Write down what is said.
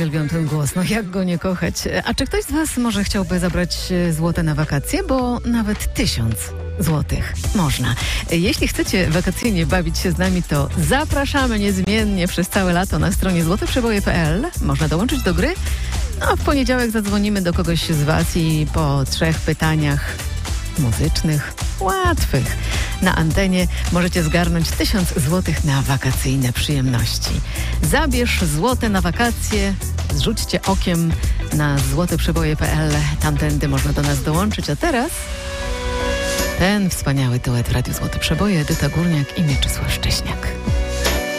uwielbiam ten głos, no jak go nie kochać. A czy ktoś z was może chciałby zabrać złote na wakacje? Bo nawet 1000 złotych można. Jeśli chcecie wakacyjnie bawić się z nami, to zapraszamy niezmiennie przez całe lato na stronie złoteprzeboje.pl. Można dołączyć do gry. No, w poniedziałek zadzwonimy do kogoś z was i po 3 pytaniach muzycznych, łatwych, na antenie możecie zgarnąć 1000 złotych na wakacyjne przyjemności. Zabierz złote na wakacje, zrzućcie okiem na złoteprzeboje.pl, tamtędy można do nas dołączyć, a teraz ten wspaniały duet w Radiu Złote Przeboje, Edyta Górniak i Mieczysław Szcześniak.